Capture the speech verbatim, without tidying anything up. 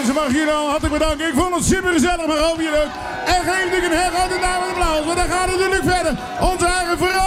mensen, mag jullie al hartelijk bedanken. Ik vond het super gezellig, maar hoop jullie ook. En geef natuurlijk een heel grote naam en applaus, want dan gaat het natuurlijk verder. Onze eigen verhaal.